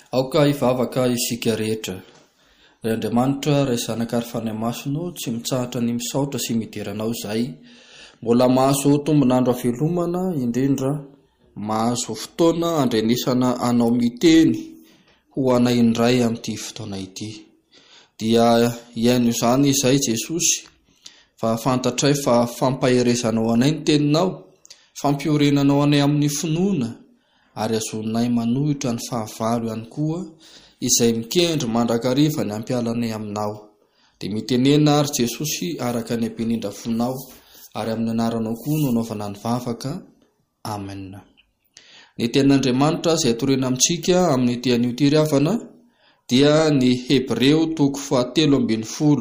Aoka ivavaka isika rehetra. Ry Andriamanitra, ray zanaka ary fanahy masonao, tsy mitsahatra ny misaotra sy mideranao izay. Mbola mahazo tombonandro havelomana, indrindra mahazo fotoana andrenesana anao miteny ho anay indray amin'ity fotoana ity. Dia iaino izany izay Jesosy, fa fantatray fa fampaherezanao anay ny teninao, fampiorenanao anay amin'ny finoana, ary azonay manohitra ny fahavalo ihany koa izay mikendry mandrakariva ny ampialanay aminao. Dia mitenena ary Jesosy araka ny ampenindra fonao, ary amin'ny anaranao koa no anaovana ny vavaka. Amen. Ny tenin'Andriamanitra izay torena amintsika amin'ny an'io ity-riavana dia ny Hebreo 7:12,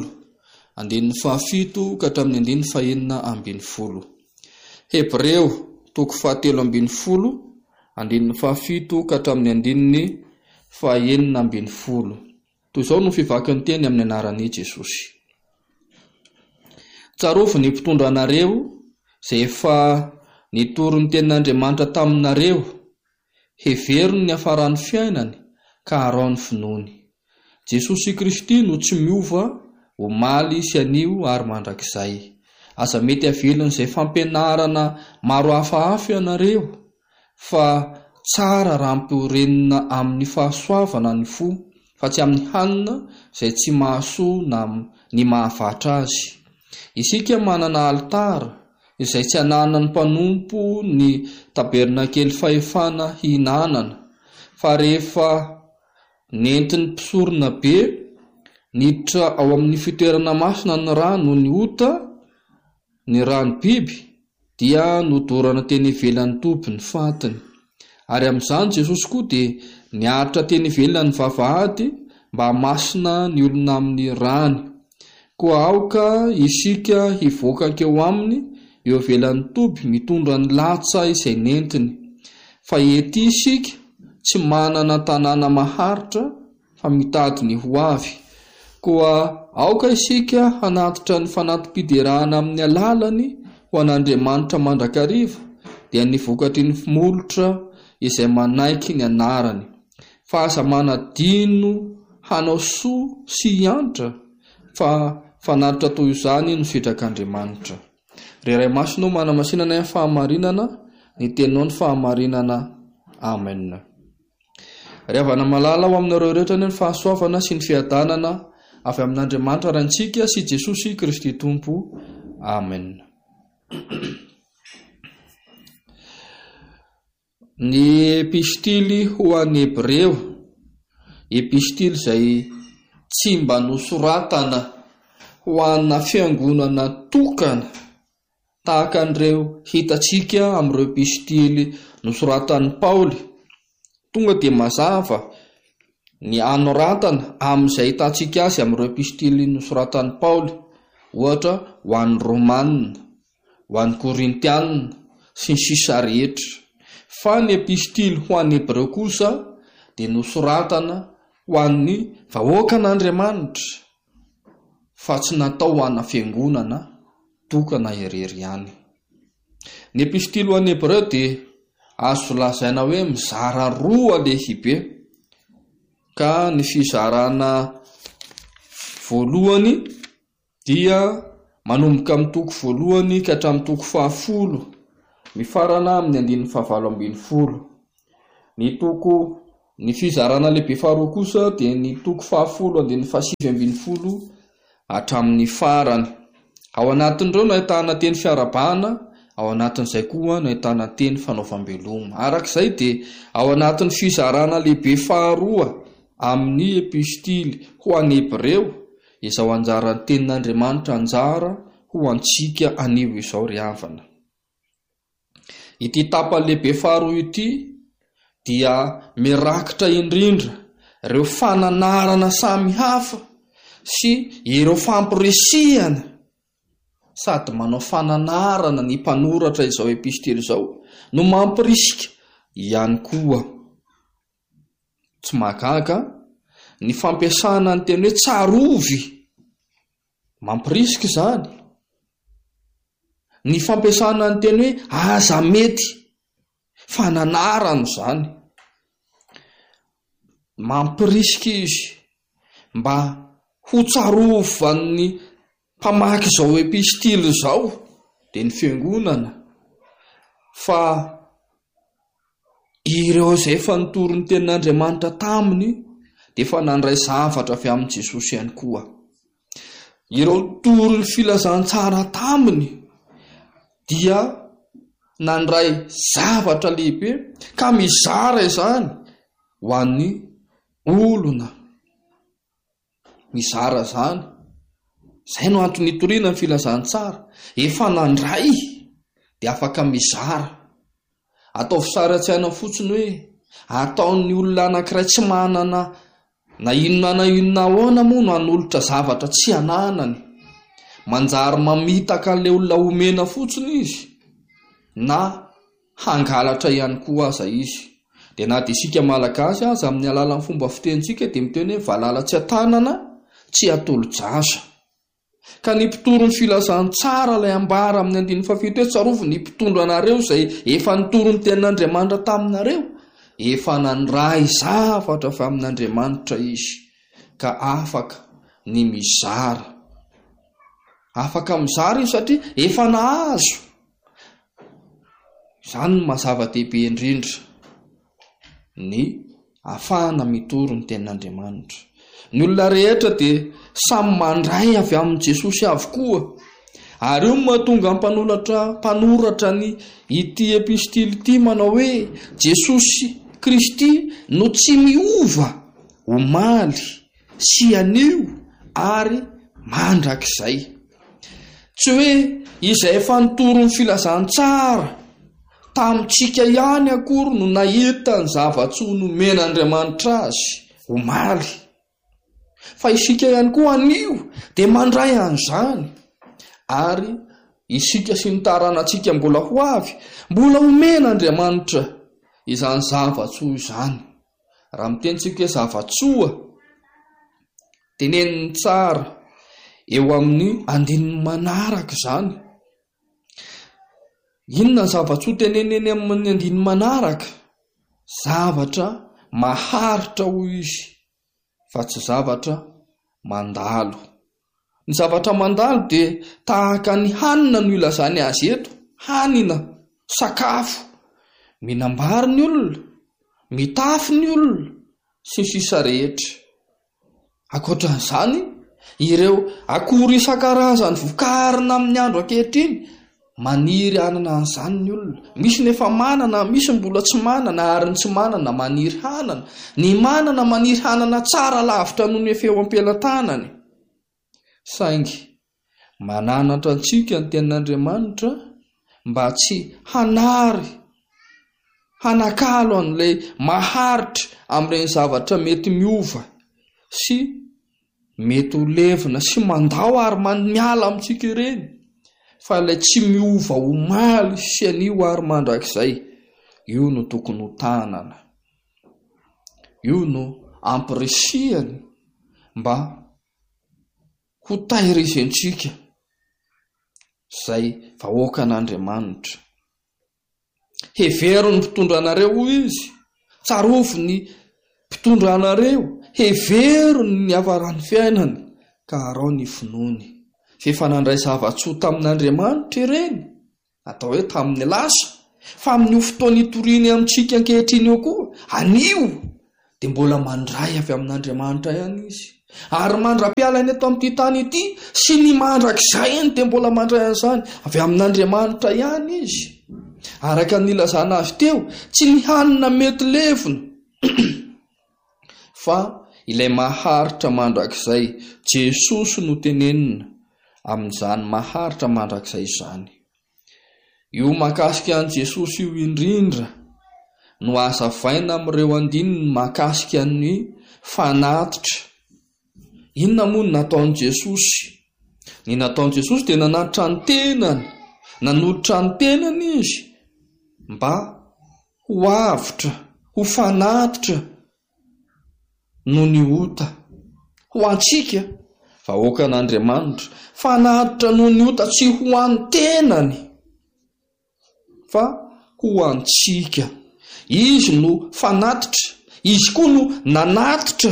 17 ka hatramin'ny 19. Hebreo 7:12, 17 ka hatramin'ny 19. Toy izao no fivakin'ny teny amin'ny anaran'i Jesosy. Tsarovy ny mpitondra anareo izay efa nitory ny tenin'Andriamanitra taminareo, heveriny ny hafaran'ny fiainany ka haraony finoany. Jesosy Kristy no tsy miova, omaly sy anio ary mandrakizay. Aza mety havelona izay fampianarana maro hafahafa ianareo, fa tsara raha ampiorenina amin'ny fahasoavana ny fo, fa tsy amin'ny hanina izay tsy mahasoa na ny mahavatra azy. Isika manana altara izay tsy hananany mpanompo ny tabernakely fahefana hinanana, fa rehefa nentin'ny mpisorona be niditra ao amin'ny fitoerana masina ny rano ny ota, ny rano biby, dia nodorana teny ivelan'ny tompony fatiny. Ary amin'izany Jesosy koa dia niaritra teny ivelan'ny vavahady mba hamasina ny olona amin'ny rany. Koa aoka isika hivoaka-keo aminy eo ivelan'ny tompy mitondra ny latsa izay nentiny. Fa ety isika tsy manana tanàna maharitra, fa mitady ny ho avy. Koa aoka isika hanatitra ny fanatim-piderahana amin'ny alalany ho an'Andriamanitra mandrakariva, dia nivokatry ny molotra izay manaiky ny anarany. Fa aza manadino hanao soa sy hiantra, fa fanatitra toy izany no sitrak'Andriamanitra. Reray masonao manamasinana ny fahamarinana, ny teninao ny fahamarinana. Amen. Riavana malala ho aminareo rehetra ny fahasoavana sy ny fiadanana avy amin'Andriamanitra rantsika sy Jesosy Kristy Tompo. Amen. Ny epistily ho an'ny Hebreo, epistily izay tsy mba nosoratana ho anna fiangonana tokana tahaka an'ireo hitantsika amin'ireo epistily nosoratan'i Paoly. Tonga dia mazava ny anoratana amin'izay hitantsika azy amin'ireo epistily nosoratan'i Paoly, ohatra ho an'ny Romanina, ho an'ny Korintianina sy ny sisa rehetra. Fa ny epistily ho an'ny Hebreo kosa dia nosoratana ho an'ny vahoakan'Andriamanitra, fa tsy natao ho anna fiangonana tokana irery ihany. Ny epistily ho an'ny Hebreo dia azo lazaina hoe mizara roa lehibe, ka ny fizarana voalohany dia manomboka amin'ny toko voalohany ka hatramin'ny toko 10, mifarana amin'ny 9:20. Ny fizarana lehibe faharoa kosa dia ny toko 10, 7:20 hatramin'ny farany. Ao anatin'ireo no ahitana teny fiarabana, ao anatin'izay koa no ahitana teny fanaovam-beloma. Arak'izay dia ao anatin'ny fizarana lehibe faharoa amin'ny epistily ho an'ny Hebreo, izao anjaran'ny tenin'Andriamanitra anjara ho antsika anio izao riavana. Ity tapany lehibe faharoa ity dia mirakitra indrindra ireo fananarana samy hafa sy ireo fampirisihana, sady manao fananarana ny mpanoratra izao epistily izao no mampirisika ihany koa. Tsy mahagaga ny fampiasana ny teny hoe tsarovy, mampirisika izany. Ny fampiasana ny teny hoe aza mety, fananarana izany. mampirisika izy mba ho tsarovany mpamaky zao epistily zao de ny fiangonana fa ireo izay efa nitoro ny tenin'Andriamanitra taminy de efa nandray zavatra avy amin'i Jesosy ihany koa. Ireo toro ny filazantsara taminy dia nandray zavatra lehibe ka mizara izany ho an'ny olona. Mizara zany. Zay no antony nitoriana ny filazantsara. Efa nandray de afaka mizara. Atao fisaratsiana fotsiny hoe ataon'ny olona anankiray tsy manana na inona ahoana moa no anolotra zavatra tsy ananany. Manjary mamitaka an'ilay olona omena fotsiny izy na hangalatra ihany koa aza izy. De na dia isika malagasy aza amin'ny alalan'ny fomba fitentsika dia miteny hoe valala tsy atanana tsy atolo-jasa. Ka ny mpitoro ny filazantsara ilay ambara amin'ny 1:7 hoe tsarovo ny mpitondro anareo izay efa nitoro ny tenin'Andriamanitra taminareo, efa nandray zavatra avy amin'Andriamanitra izy ka afaka ny mizara. Afaka mizara izy satria efa nahazo. Izany no mazava-dehibe indrindra ny ahafahana mitoro ny tenin'Andriamanitra. Ny olona rehetra dia samy mandray avy amin'i Jesosy avokoa. Ary io mahatonga mpanoratra ny ity epistily ity manao hoe Jesosy Kristy no tsy miova, omaly sy anio ary mandrakizay. Tsy hoe izay efa nitoro ny filazantsara tamitsika ihany akory no nahita ny zava-tsoa nomen'Andriamanitra azy omaly, fa isika ihany koa anio dia mandray an'izany. Ary isika sy ny taranantsika mbola ho avy, mbola omen'Andriamanitra izany zava-tsoa izany. Raha mitentsika hoe zava-tsoa, teneniny tsara eo amin'ny andininy manaraka izany. Inona ny zava-tsoa teneneny amin'ny andininy manaraka? Zavatra maharitra hoy izy, fa tsy zavatra mandalo. Ny zavatra mandalo dia tahaka ny hanina no ilazany azy eto, hanina, sakafo, minambary ny olona, mitafy ny olona, sy ny sisa rehetra. Ankoatran'izany, ireo akora isan-karazany vokarina amin'ny andro ankehitriny maniry hanana an'izany ny olona. Misy nefa manana, misy mbola tsy manana, ary ny tsy manana maniry hanana. Ny manana maniry hanana tsara lavitra noho ny efa eo am-pelantanany. Saingy mananatra antsika ny tenin'Andriamanitra mba tsy hanakalo an'ilay maharitra amin'ireny zavatra mety miova sy mety ho levina sy mandao ary miala amintsika ireny, fa ilay tsy miova omaly sy anio ary mandrakizay, io no tokony ho tanana, io no ampirisihany mba ho tahirizentsika izay vahoaka an'Andriamanitra. Hevero ny mpitondra anareo izy, tsarovo ny mpitondra anareo, hevero ny avaran'ny fiainany, ka arao ny finoany. Fefa nandray zava-tsoa tamin'Andriamanitra ireny, atao hoe tamin'ny lasa, fa amin'ny fotoana itoriany amintsika ankehitriny eo koa, anio dia mbola mandray avy amin'Andriamanitra ihany izy. Ary mandra-pialany eto amin'ity tany ity sy ny mandrakizay dia mbola mandray an'izany avy amin'Andriamanitra ihany izy. Araka ny ilazana azy teo, tsy ny hanina mety levona fa ilay maharitra mandrakizay. Jesosy no tenenina amin'izany maharitra mandrakizay izany. Io mahakasika an'i Jesosy io indrindra no hazavaina amin'ireo andininy mahakasika ny fanatitra. Inona moa no nataon'i Jesosy? Ny nataon'i Jesosy dia nanatitra ny tenany, nanoditra ny tenany izy mba ho avitra, ho fanatitra no ny ota ho antsika vahoaka an'Andriamanitra. Fanatitra no ny ota tsy ho an'ny tenany fa ho antsika. Izy no fanatitra, izy koa no nanatitra,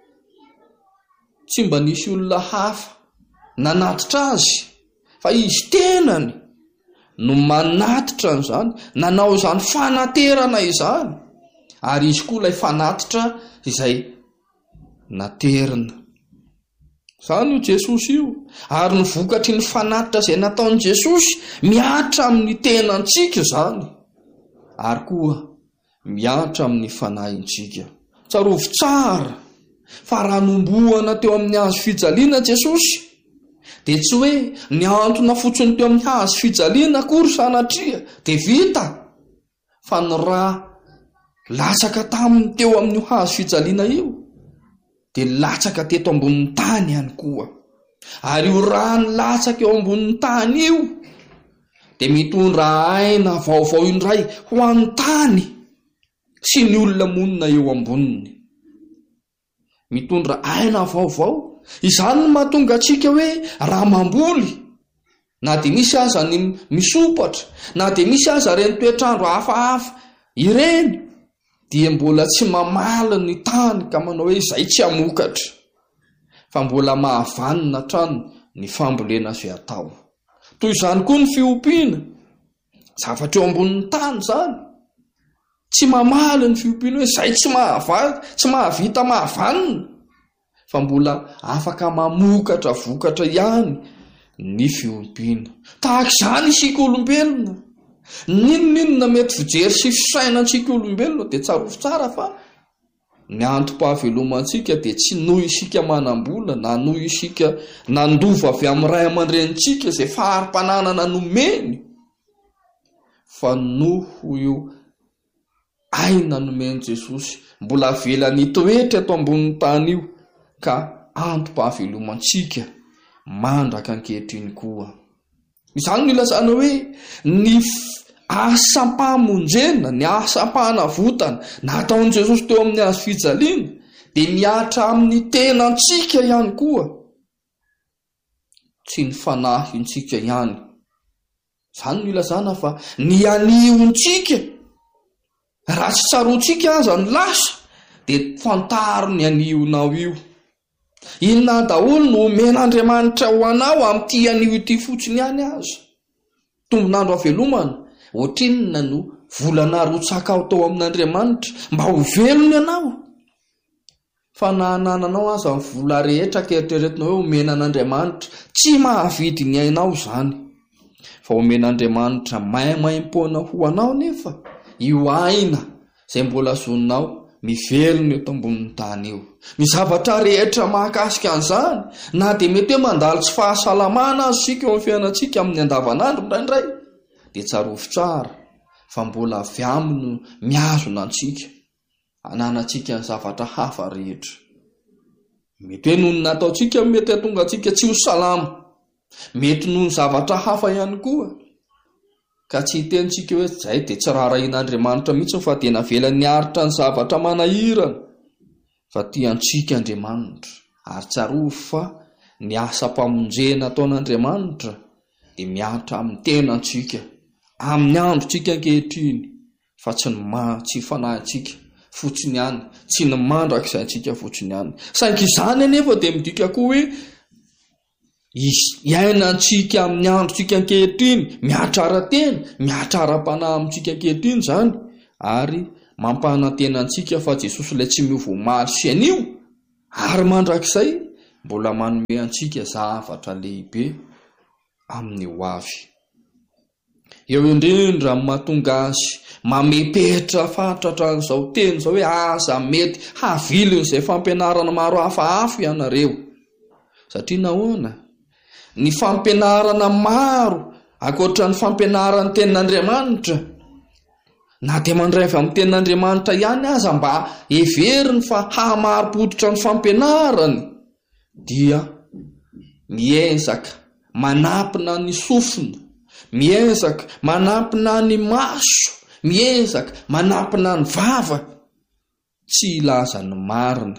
tsy mba nisy olona hafa nanatitra azy fa izy tenany no manatitra n'izany, nanao izany fanaterana izany, ary izy koa ilay fanatitra izay naterina. Izany io Jesosy io, ary ny vokatry ny fanatitra izay nataon'i Jesosy miatra amin'ny tenantsika izany, ary koa miatra amin'ny fanahintsika. Tsarovy tsara fa raha nomboana teo amin'ny hazo fijaliana Jesosy, dia tsy hoe niantona fotsiny teo amin'ny hazo fijaliana akory sanatria dia vita, fa ny raha latsaka taminy teo amin'ny hazo fijaliana io dia latsaka teto ambonin'ny tany ihany koa. Ary io raha ny latsaka eo ambonin'ny tany io dia mitondra aina vaovao indray ho an'ny tany sy ny olona monina eo amboniny. Mitondra aina vaovao, izany no mahatonga antsika hoe raha mamboly, na dia misy aza ny misopatra, na dia misy aza ireny toetrandro hafahafa ireny, dia mbola tsy mamala ny tany ka manao hoe izay tsy hamokatra, fa mbola mahavanina trano ny fambolena izay atao. Toy izany koa ny fiompiana, zavatra eo ambonin'ny tany izany, tsy mamala ny fiompiana hoe izay tsy mahavita mahavanina, fa mbola afaka mamokatra vokatra ihany ny fiompiana. Tahaka izany isika olombelona, ninonina mety fijery sy fisainantsika olombelona dia tsarovy tsara fa ny antom-pahavelomantsika dia tsy noho isika manam-bola, na noho isika nandova avy amin'ny ray aman-drenitsika izay fahari-pananana nomeny, fa noho io aina nomeny Jesosy mbola velany toetra eto ambonin'ny tany io, ka antom-pahavelomantsika mandraka ankehitriny koa. Izany no ilazana hoe ny asam-pamonjena, ny asam-panavotana nataon'i Jesosy teo amin'ny hazo fijaliana dia miatra amin'ny tenantsika ihany koa, tsy ny fanahintsika ihany. Izany no ilazana fa ny aniontsika, raha tsy tsaroantsika aza ny lasa dia fantaro ny anionao io. Inona daholo no omen'Andriamanitra ho anao amin'ity anio ity fotsiny ihany aza? Tombonandro havelomana, ohatrinona no volana rotsakao tao amin'Andriamanitra mba ho velony ianao? Fa na hanananao aza ny vola rehetra keritreretinao hoe omenan'Andriamanitra, tsy mahavidy ny ainao izany, fa omen'Andriamanitra maimaimpona ho anao nefa io aina izay mbola zonao mivelona eto ambonin'ny tany io. Ny zavatra rehetra mahakasika an'izany, na dia mety hoe mandalo tsy fahasalamana azy sika eo amin'ny fiainantsika amin'ny andavanandro indraindray, dia tsarovy tsara fa mbola avy aminy miazona antsika hananantsika ny zavatra hafa rehetra. Mety hoe noho ny nataontsika mety hahatonga antsika tsy ho salama, mety noho ny zavatra hafa ihany koa, ka tsy hitentsika hoe izay dia tsy rarahin'Andriamanitra mihitsy fa dia navelany niaritra ny zavatra manahirana, fa tiantsika Andriamanitra. Ary tsarovy fa ny asam-pamonjena ataon'Andriamanitra dia miatra amin'ny tenantsika, amin'ny androntsika ankehitriny, fa tsy ny fanahintsika fotsiny ihany, tsy ny mandraka isaintsika fotsiny ihany. Saingy izany anefa dia midika koa hoe iainantsika amin'ny androntsika ankehitriny miatra ara-tena, miatra ara-panahy amintsika ankehitriny izany, ary mampanantenantsika fa Jesosy ilay tsy miova omaly sy anio, ary mandrakizay mbola manome antsika zavatra lehibe amin'ny ho avy. Eo indrindra mahatonga azy mamepetra fatratra an'izao teny izao hoe aza mety havilon'izay fampianarana maro hafahafa ianareo. Satria nahoana? Ny fampianarana maro ankoatra ny fampianaran'ny tenin'Andriamanitra, na dia mandray avy amin'ny tenin'Andriamanitra ihany aza mba heveriny fa hamaro-poditra ny fampianarany, dia miezaka manampina ny sofina, miezaka manampina ny maso, miezaka manampina ny vava, tsy ilaza ny marina.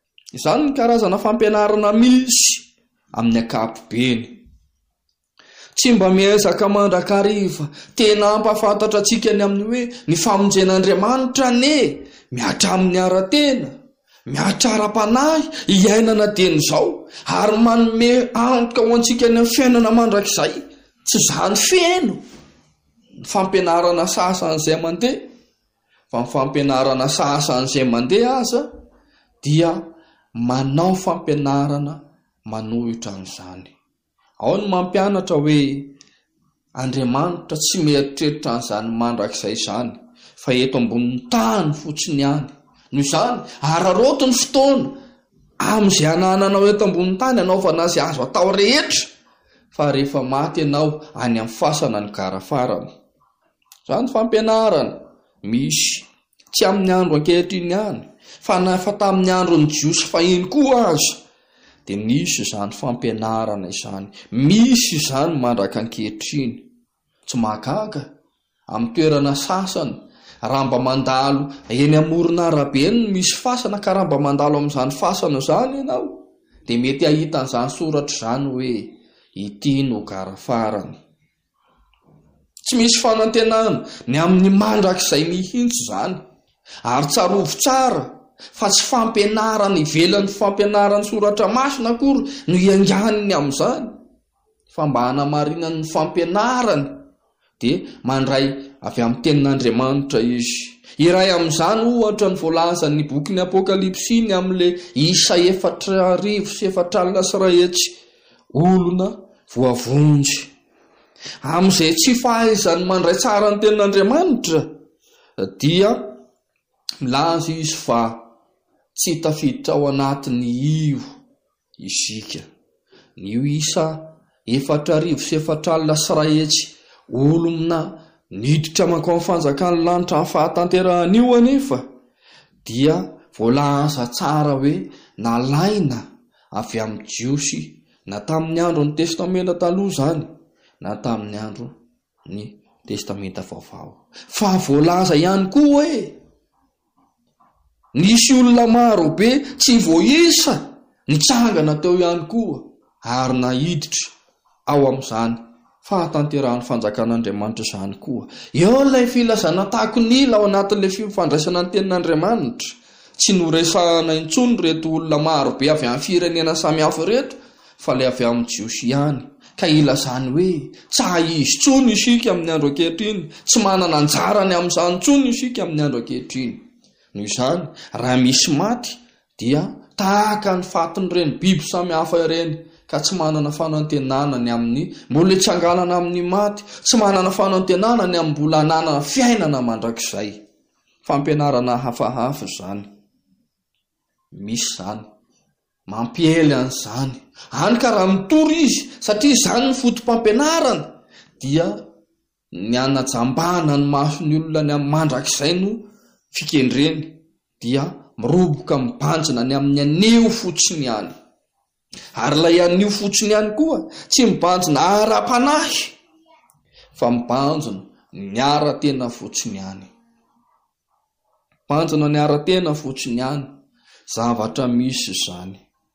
Izany ny karazana fampianarana misy amin'ny ankapobeny. tsy mba miezaka mandrakariva tena ampafantatra antsika ny amin'ny hoe ny famonjen'Andriamanitra ne miatra amin'ny ara-tena, miatra ara-panahy iainana dian'izao ary manome antoka ho antsika ny fiainana mandrakizay. Tsy izany feno ny fampianarana sasan'izay mandeha, fa ny fampianarana sasan'izay mandeha aza dia manao fampianarana manohitra an'izany. Ao ny mampianatra hoe Andriamanitra tsy mieritreritra an'izany mandrakizay izany, fa eto ambonin'ny tany fotsiny ihany. Noho izany araroto ny fotoana amin'izay anananao eto ambonin'ny tany anaovana azy azo atao rehetra, fa rehefa maty ianao any amin'ny fasana ny gara farany. Izany fampianarana misy tsy amin'ny andro ankehitriny ihany, fa nefa tamin'ny andron'ny jiosy fahiny koa aza dia nisy izany fampianarana izany, misy izany mandraka ankehitriny. Tsy mahagaga amin'ny toerana sasany raha mba mandalo eny amorona arabe no misy fasana, ka raha mba mandalo amin'izany fasana izany ianao dia mety ahita an'izany soratra izany hoe ity no gara farany. Tsy misy fanantenana ny amin'ny mandrakizay mihitsy izany, ary tsarovo tsara fa tsy fampianarana ivelan'ny fampianarany soratra masina akory no ianganiny amin'izany, fa mba hanamarinany ny fampianarany dia mandray avy amin'ny tenin'Andriamanitra izy. Iray amin'izany ohatra ny voalazan'ny boky ny Apokalipsy ny amin'ilay isa 4,400 olona voavonjy. Amin'izay tsy fahaizany mandray tsara ny tenin'Andriamanitra dia milaza izy fa tsy tafiditra ao anatiny io isika. Io isa 4,400 olona niditra makao amin'ny fanjakan'ny lanitra amin'ny fahatanteran'io anefa dia voalaza tsara hoe nalaina avy amin'ny jiosy na tamin'ny andro ny testamenta taloha izany na tamin'ny andro ny testamenta vaovao. Fa voalaza ihany koa hoe nisy olona maro be tsy voaisa nitsangana teo ihany koa ary nahiditra ao amin'izany fahatanteran'ny fanjakan'Andriamanitra izany koa. Eo ilay filazana tahaka ny ila ao anatin'ilay fifandraisana ny tenin'Andriamanitra. Tsy noresahana intsony reto olona maro be avy amin'ny firenena samihafa reto, fa ilay avy amin'ny jiosy ihany. Ka ilazany hoe tsy haizy intsony isika amin'ny andro ankehitriny, tsy manana anjarany amin'izany intsony isika amin'ny andro ankehitriny. Noho izany raha misy maty dia tahaka ny fatin'ireny biby samihafa ireny, ka tsy manana fanantenana ny amin'ny mbola tsy angalana amin'ny maty, tsy manana fanantenana ny amin'ny mbola hanana fiainana mandrakizay. Fampianarana hafahafa izany. Misy izany mampiely an'izany. Hany ka raha mitory izy satria izany ny fotom-pampianarana dia ny anajambana ny mason'ny olona ny amin'ny mandrakizay no fikendreny, dia miroboka mibanjina ny amin'ny anio fotsiny ihany. Ary ilay anio fotsiny ihany koa tsy mibanjina ara-panahy, fa mibanjina ny ara-tena fotsiny ihany. Mibanjina ny ara-tena fotsiny ihany, zavatra misy izany.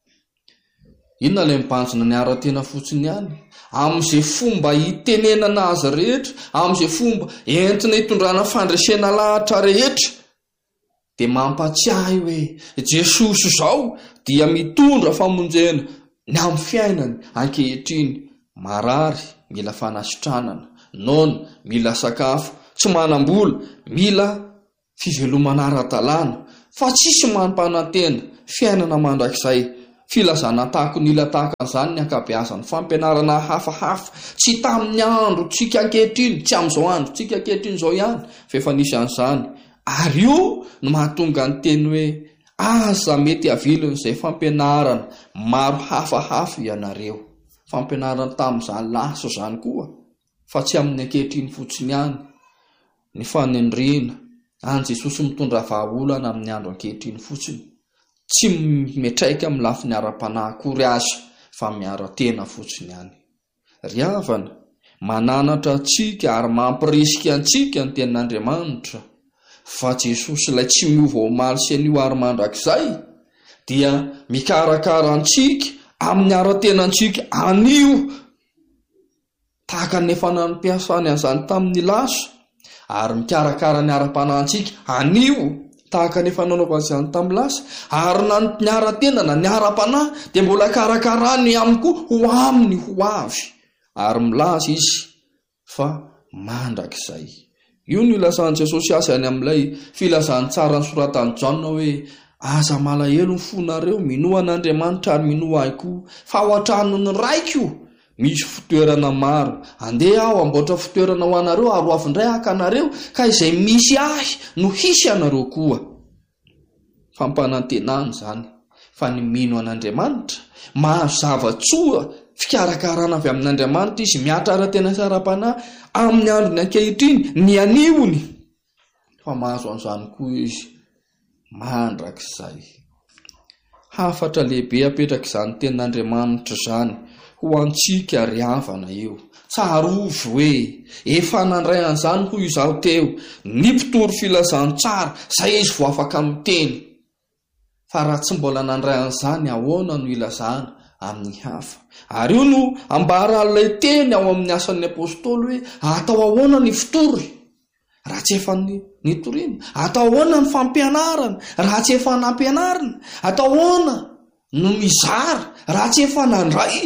Inona ilay mibanjina ny ara-tena fotsiny ihany? Amin'izay fomba hitenenana azy rehetra, amin'izay fomba entina hitondrana fandresena lahatra rehetra, dia mampatsiahy hoe Jesosy izao dia mitondra famonjena ny amin'ny fiainany ankehitriny. Marary mila fanasitranana, noana mila sakafo, tsy manam-bola mila fivelomana ara-dalàna, fa tsisy manam-panantena fiainana mandrakizay. Filazana tahaka ny ila tahaka an'izany ny ankabeazan'ny fampianarana hafahafa, tsy tamin'ny andro tsika ankehitriny, tsy amin'izao andro tsika ankehitriny izao ihany, fa efa nisy an'izany. Ary io no mahatonga ny teny hoe aza mety avilon'izay fampianarana maro hafahafa ianareo. Fampianarana tamin'izany lasa izany koa, fa tsy amin'ny ankehitriny fotsiny ihany. Ny fanendrena an Jesosy mitondra vahaolana amin'ny andro ankehitriny fotsiny, tsy metraika amin'ny lafiny ara-panahy akory aza, fa miara-tena fotsiny ihany. Ry havana, mananatra antsika ary mampirisika antsika ny tenin'Andriamanitra fa Jesosy ilay tsy miova omaly sy anio ary mandrakizay dia mikarakara antsika amin'ny ara-tenantsika anio tahaka nefa nampiasany an'izany tamin'ny laso ary mikarakara ny ara-panahintsika anio tahaka nefa nanaovany izany tamin'ny lasa ary na ny ara-tena na ny ara-panahy dia mbola karakarany aminy koa ho aminy ho avy ary milaza izy fa mandrakizay. Io no ilasan'i Jesosy azy any amin'ilay filazany tsara ny soratany Jaona hoe aza malahelo ny fonareo minoa an'Andriamanitra ary minoa ahy koa fa ao an-trano ny raiko misy fitoerana maro. Andeha aho amboatra fitoerana ho anareo ary ho avindray haka anareo ka izay misy ahy no hisy anareo koa. Fampanantenana izany fa ny mino an'Andriamanitra mahazo zavatsoa fikarakarana avy amin'Andriamanitra izy miatra ara-tena sy ara-panahy amin'ny androny ankehitriny ny aniony fa mahazo an'izany koa izy mandrakizay. Hafatra lehibe apetraka izany tenin'Andriamanitra izany ho antsika ry havana eo. Tsarovy hoe efa nandray an'izany hoy izaho teo ny mpitory filazany tsara izay izy vo afaka miteny. Fa raha tsy mbola nandray an'izany ahoana no ilazana amin'ny hafa? Ary io no ambaran'ilay teny ao amin'ny asan'ny apôstôly hoe atao ahoana ny fitory raha tsy efa nitoriana? Atao ahoana ny fampianarana raha tsy efa nampianarina? Atao ahoana no mizara raha tsy efa nandray?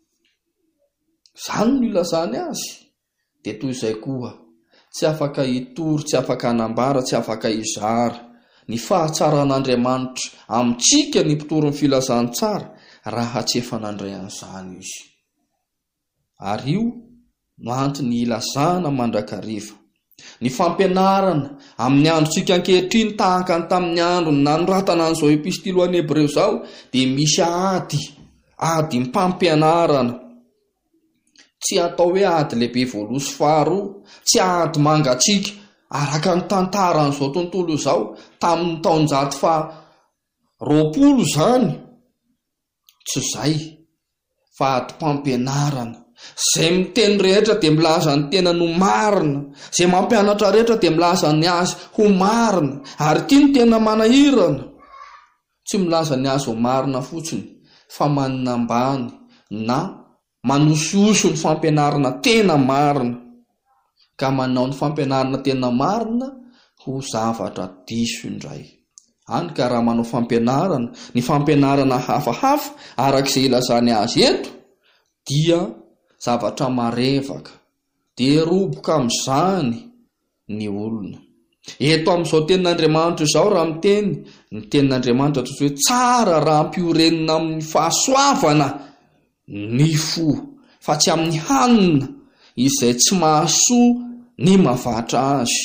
Izany no ilazany azy. Dia toy izay koa tsy afaka hitory, tsy afaka hanambara, tsy afaka hizara ny fahatsaran'Andriamanitra amintsika ny mpitory ny filazany tsara raha tsy efa nandray an'izany izy. Ary io no antony ilazana mandrakariva ny fampianarana amin'ny androntsika ankehitriny tahaka ny tamin'ny andro nanoratana an'izao epistily ho an'ny Hebreo izao dia misy ady mpampianarana. Tsy atao hoe ady lehibe voaloha sy faharoa, tsy ady mangatsika araka ny tantaran'izao tontolo izao tamin'ny taonjato fa 20 izany. Tsy izay fa ady mpampianarana izay miteny rehetra dia milaza ny tena no marina, izay mampianatra rehetra dia milaza ny azy ho marina, ary ity ny tena manahirana. Tsy milaza ny azy ho marina fotsiny fa maninambany na manosioso ny fampianarana tena marina, ka manao ny fampianarana tena marina ho zavatra diso indray. Hany ka raha manao fampianarana, ny fampianarana hafahafa arak'izay ilazany azy eto dia zavatra marevaka, dia roboka amin'izany ny olona. Eto amin'izao tenin'Andriamanitra izao raha miteny, ny tenin'Andriamanitra toy hoe tsara raha ampiorenina amin'ny fahasoavana ny fo fa tsy amin'ny hanina izay tsy mahasoa ny mavatra azy.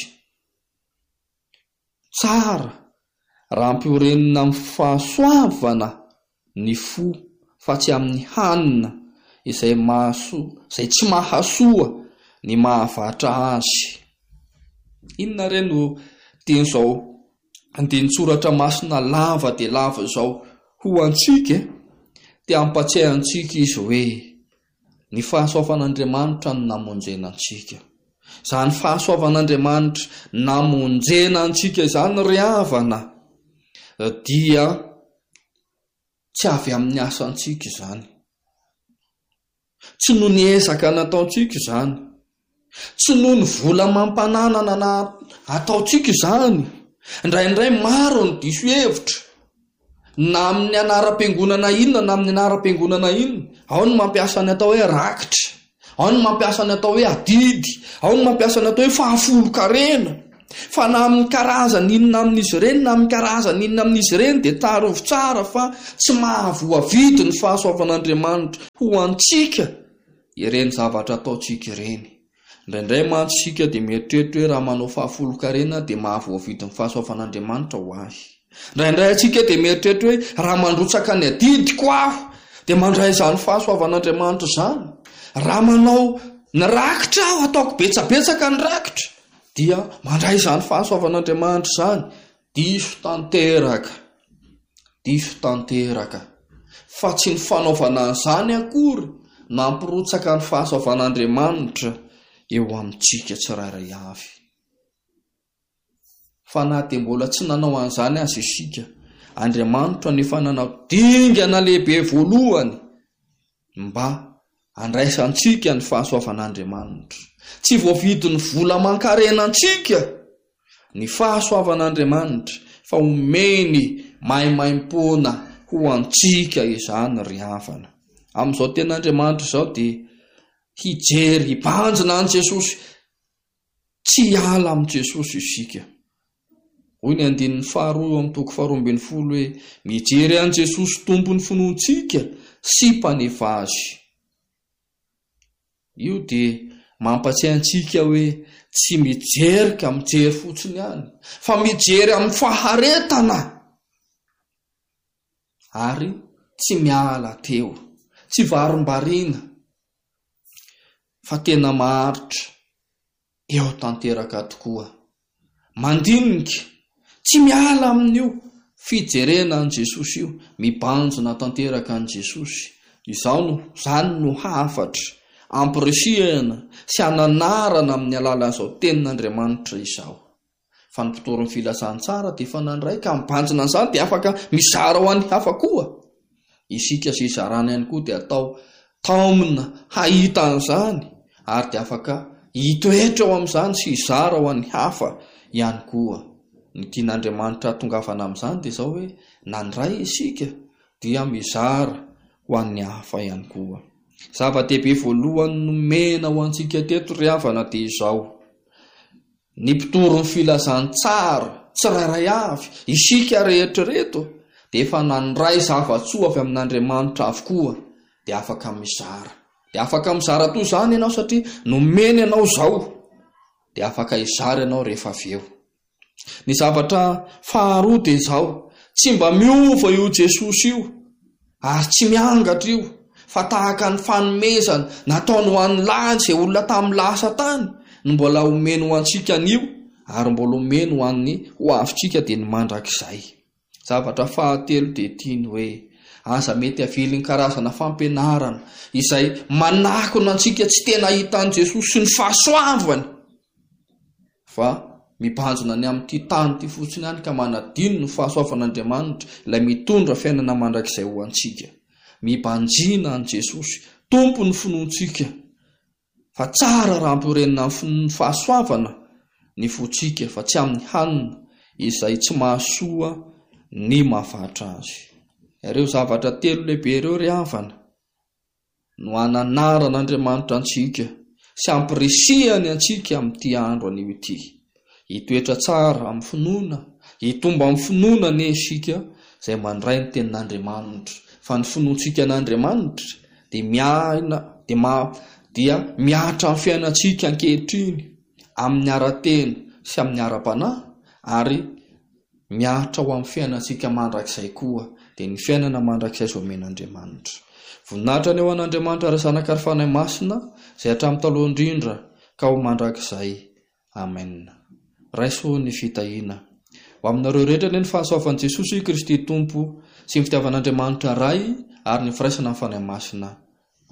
Tsara raha ampiorenina amin'ny fahasoavana ny fo fa tsy amin'ny hanina izay mahasoa, izay tsy mahasoa ny mahavatra azy. Inona re no tian'izao andinin-tsoratra masina lava dia lava izao ho antsika? Dia ampatsiahy antsika izy hoe ny fahasoavan'Andriamanitra no namonjena antsika. Izany fahasoavan'Andriamanitra namonjena antsika izany ry havana dia tsy avy amin'ny asantsika izany, tsy noho ny ezaka nataontsika izany, tsy noho ny vola mampananana na ataontsika izany. Indraindray maro ny diso hevitra na amin'ny anaram-piangonana inona na amin'ny anaram-piangonana inona. Ao ny mampiasa ny atao hoe rakitra, ao ny mampiasa ny atao hoe adidy, ao ny mampiasa ny atao hoe fahafolo-karena. Fa na amin'ny karazany inona amin'izy ireny na amin'ny karazany inona amin'izy ireny dia tarovy tsara fa tsy mahavoavidy ny fahasoavan'Andriamanitra ho antsika ireny zavatra ataontsika ireny. Indraindray mantsika dia mieritreritra hoe raha manao fahafolo-karena dia mahavoavidy ny fahasoavan'Andriamanitra ho ahy. Indraindray antsika dia mieritreritra hoe raha mandrotsaka ny adidiko aho dia mandray izany fahasoavan'Andriamanitra izany. Raha manao ny rakitra aho, ataoko betsabetsaka ny rakitra, dia mandray izany fahasoavan'Andriamanitra izany. Diso tanteraka fa tsy ny fanaovana an'izany akory nampirotsaka ny fahasoavan'Andriamanitra eo amintsika tsirairay avy. Fa na dia mbola tsy nanao an'izany azy isika, Andriamanitra nefa nanao dingana lehibe voalohany mba andraisantsika ny fahasoavan'Andriamanitra. Tsy voavidy ny vola mankarenantsika ny fahasoavan'Andriamanitra, fa omeny maimaim-pona ho antsika izany ry havana. Amin'izao ten'Andriamanitra izao dia hijery hibanjina an' Jesosy, tsy hiala amin'i Jesosy isika. Hoy ny 2:12 hoe mijery an' Jesosy tompony finoantsika sy mpanefa azy. Io dia mampatsiahy antsika hoe tsy mijerika mijery fotsiny ihany, fa mijery amin'ny faharetana ary tsy miala teo, tsy varim-bariana, fa tena maharitra eo tanteraka tokoa. Mandinika tsy miala amin'io fijerena an' Jesosy io, mibanjina tanteraka an' Jesosy. Izany no hafatra ampirisihana sy ananarana amin'ny alalan'izao tenin'Andriamanitra izao. Fa ny mpitoron'ny filasan-tsara dia efa nandray ka mibanjina an'izany dia afaka mizara ho an'ny hafa koa. Isika sy izarana ihany koa dia atao taomina hahita an'izany ary dia afaka hitoetra ao amin'izany sy izara ho an'ny hafa ihany koa. Ny tian'Andriamanitra tongavana amin'izany dia izao hoe nandray isika dia mizara ho an'ny hafa ihany koa. Zava-dehibe voalohany nomena ho antsika teto ry havana dia izao: ny mpitoron'ny filazan-tsara tsirairay avy, isika rehetra reto dia efa nandray zava-tsoa avy amin'Andriamanitra avokoa, dia afaka mizara. Dia afaka mizara toy izany ianao satria nomena ianao izao, dia afaka izara ianao rehefa avy eo. Ny zavatra faharoa dia izao: tsy mba miova io Jesosy io ary tsy miangatra io, fa tahaka ny fanomezana nataony ho an'ny lahy izay olona tamin'ny lasa tany no mbola omeny ho antsika an'io, ary mbola omeny ho an'ny ho avintsika dia ny mandrakizay. Zavatra fahatelo dia tiany hoe aza mety avily ny karazana fampianarana izay manakona antsika tsy tena hitan'i Jesosy sy ny fahasoavany, fa mibanjina ny amin'ity tany ity fotsiny ihany ka manadino ny fahasoavan'Andriamanitra ilay mitondra fiainana mandrakizay ho antsika. Mibanjina an' Jesosy tompony finoantsika, fa tsara raha ampirenina amin'ny fahasoavana ny fotsika, fa tsy amin'ny hanina izay tsy mahasoa ny mahafatra azy. Ireo zavatra telo lehibe ireo ry havana no ananaran'Andriamanitra antsika sy ampirisihany antsika amin'ity andro anio ity. Hitoetra tsara amin'ny finoana, hitomba amin'ny finoana ne isika izay mandray ny tenin'Andriamanitra. Fa ny finoantsika an'Andriamanitra dia miatra amin'ny fiainantsika ankehitriny amin'ny ara-tena sy amin'ny ara-panahy, ary miatra ho amin'ny fiainantsika mandrakizay koa, dia ny fiainana mandrakizay izao omen'Andriamanitra. Voninahitra ny eo an'Andriamanitra ary zanaka ary fanahy masina izay hatramin'ny taloha indrindra ka ho mandrakizay. Amen. Raiso ny fitahiana ho aminareo rehetra ny fahasoavan'i Jesosy Kristy Tompo sy ny fitiavan'Andriamanitra ray ary ny firaisana amin'ny fanahy masina.